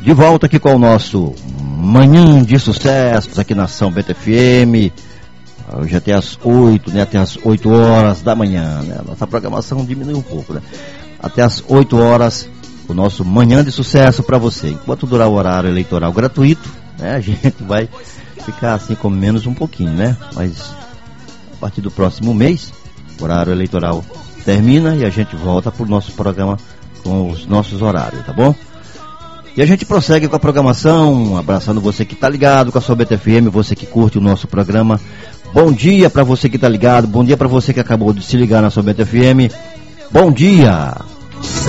De volta aqui com o nosso Manhã de Sucessos aqui na São Bento FM. Hoje até às 8, né? Até às 8 horas da manhã, né? Nossa programação diminui um pouco, né? Até às 8 horas, o nosso Manhã de Sucesso para você. Enquanto durar o horário eleitoral gratuito, né? A gente vai ficar assim com menos um pouquinho, né? Mas a partir do próximo mês, o horário eleitoral termina e a gente volta pro nosso programa com os nossos horários, tá bom? E a gente prossegue com a programação, abraçando você que tá ligado com a sua BTFM, você que curte o nosso programa. Bom dia para você que tá ligado, bom dia para você que acabou de se ligar na sua BTFM. Bom dia!